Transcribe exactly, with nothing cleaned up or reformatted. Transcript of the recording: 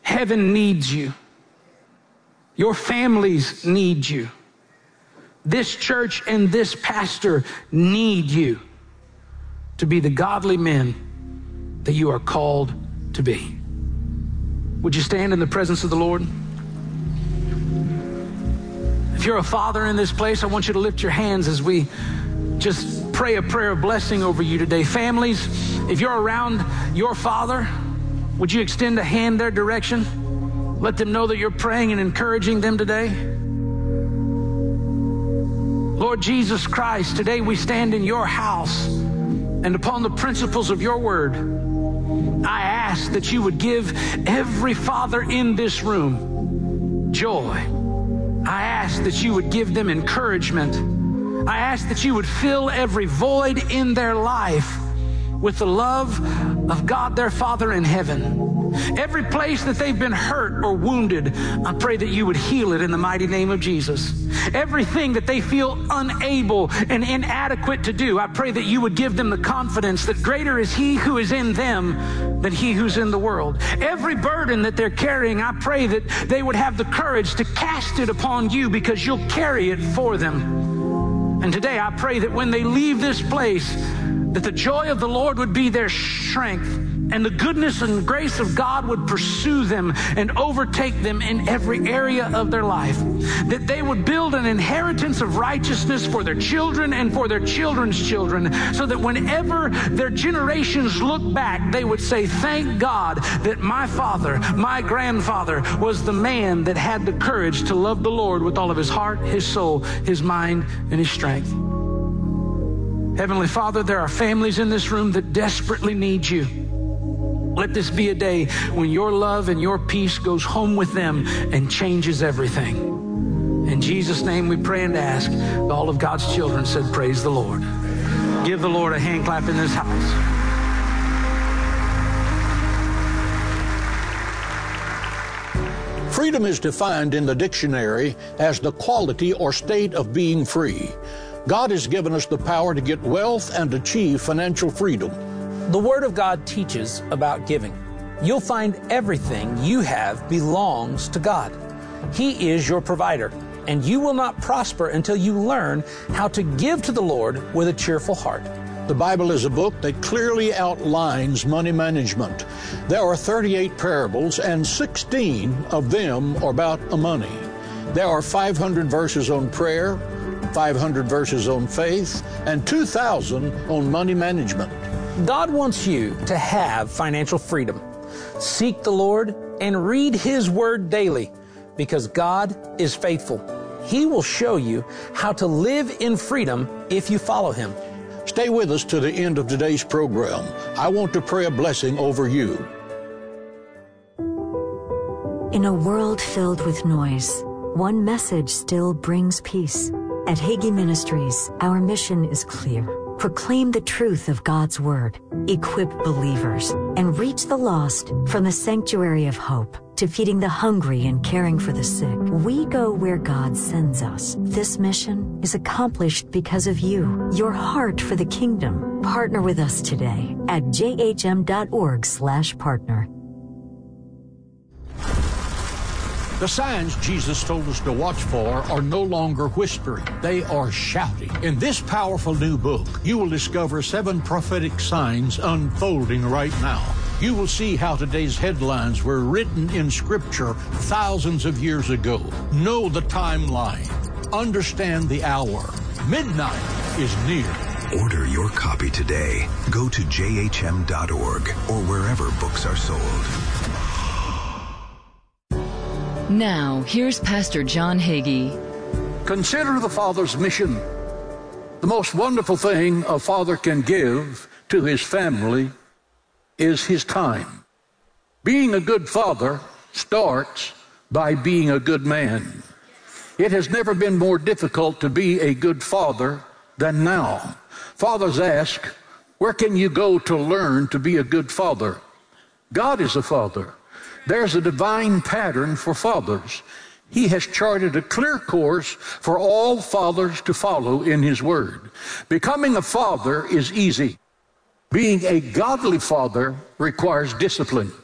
Heaven needs you. Your families need you. This church and this pastor need you to be the godly men that you are called to be. Would you stand in the presence of the Lord? If you're a father in this place, I want you to lift your hands as we just pray a prayer of blessing over you today. Families, if you're around your father, would you extend a hand their direction? Let them know that you're praying and encouraging them today. Lord Jesus Christ, today we stand in your house, and upon the principles of your word, I ask that you would give every father in this room joy. I ask that you would give them encouragement. I ask that you would fill every void in their life with the love of God their Father in heaven. Every place that they've been hurt or wounded, I pray that you would heal it in the mighty name of Jesus. Everything that they feel unable and inadequate to do, I pray that you would give them the confidence that greater is he who is in them than he who's in the world. Every burden that they're carrying, I pray that they would have the courage to cast it upon you because you'll carry it for them. And today I pray that when they leave this place, that the joy of the Lord would be their strength, and the goodness and grace of God would pursue them and overtake them in every area of their life. That they would build an inheritance of righteousness for their children and for their children's children, so that whenever their generations look back, they would say, thank God that my father, my grandfather, was the man that had the courage to love the Lord with all of his heart, his soul, his mind, and his strength. Heavenly Father, there are families in this room that desperately need you. Let this be a day when your love and your peace goes home with them and changes everything. In Jesus' name we pray and ask. All of God's children said, praise the Lord. Give the Lord a hand clap in this house. Freedom is defined in the dictionary as the quality or state of being free. God has given us the power to get wealth and achieve financial freedom. The Word of God teaches about giving. You'll find everything you have belongs to God. He is your provider, and you will not prosper until you learn how to give to the Lord with a cheerful heart. The Bible is a book that clearly outlines money management. There are thirty-eight parables, and sixteen of them are about money. There are five hundred verses on prayer, five hundred verses on faith, and two thousand on money management. God wants you to have financial freedom. Seek the Lord and read His Word daily, because God is faithful. He will show you how to live in freedom if you follow Him. Stay with us to the end of today's program. I want to pray a blessing over you. In a world filled with noise, one message still brings peace. At Hagee Ministries, our mission is clear. Proclaim the truth of God's Word, equip believers, and reach the lost from the sanctuary of hope to feeding the hungry and caring for the sick. We go where God sends us. This mission is accomplished because of you, your heart for the kingdom. Partner with us today at j h m dot org slash partner. The signs Jesus told us to watch for are no longer whispering. They are shouting. In this powerful new book, you will discover seven prophetic signs unfolding right now. You will see how today's headlines were written in Scripture thousands of years ago. Know the timeline. Understand the hour. Midnight is near. Order your copy today. Go to j h m dot org or wherever books are sold. Now, here's Pastor John Hagee. Consider the Father's mission. The most wonderful thing a father can give to his family is his time. Being a good father starts by being a good man. It has never been more difficult to be a good father than now. Fathers ask, where can you go to learn to be a good father? God is a father. There's a divine pattern for fathers. He has charted a clear course for all fathers to follow in His Word. Becoming a father is easy. Being a godly father requires discipline.